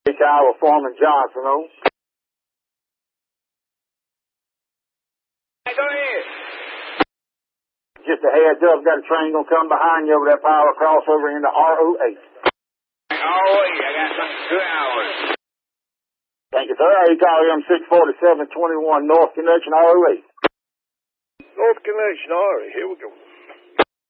Iowa Foreman Johnson, oh. Hey, go ahead. Just a heads up, got a train gonna come behind you over that power crossover into RO8. RO8, I got like 2 hours. Thank you, sir. ACAL M64721 North Connection RO8. North Connection, all right, here we go.